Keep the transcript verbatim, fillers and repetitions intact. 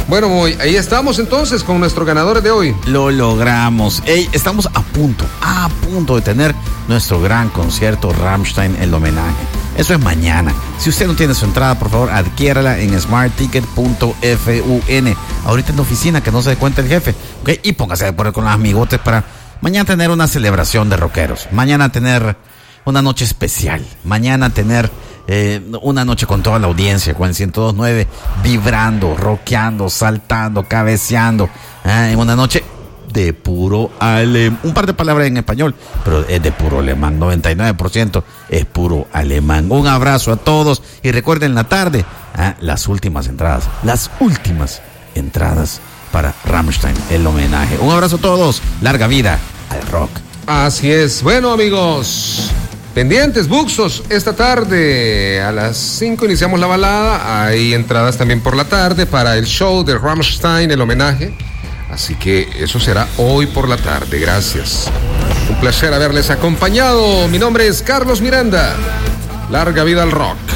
Bueno, muy, ahí estamos entonces con nuestros ganadores de hoy. Lo logramos. Ey, estamos a punto, a punto de tener nuestro gran concierto Rammstein, el homenaje. Eso es mañana. Si usted no tiene su entrada, por favor, adquiérala en smart ticket punto fun. Ahorita en la oficina, que no se dé cuenta el jefe. ¿Okay? Y póngase de acuerdo con los amigotes para mañana tener una celebración de rockeros. Mañana tener una noche especial. Mañana tener eh, una noche con toda la audiencia, con el ciento dos punto nueve, vibrando, rockeando, saltando, cabeceando. ¿eh? En una noche de puro alemán. Un par de palabras en español, pero es de puro alemán. noventa y nueve por ciento es puro alemán. Un abrazo a todos y recuerden la tarde, ¿eh? las últimas entradas, las últimas entradas para Rammstein, el homenaje. Un abrazo a todos. Larga vida al rock. Así es. Bueno, amigos, pendientes, buxos, esta tarde a las cinco iniciamos la balada. Hay entradas también por la tarde para el show de Rammstein, el homenaje. Así que eso será hoy por la tarde. Gracias. Un placer haberles acompañado. Mi nombre es Carlos Miranda. Larga vida al rock.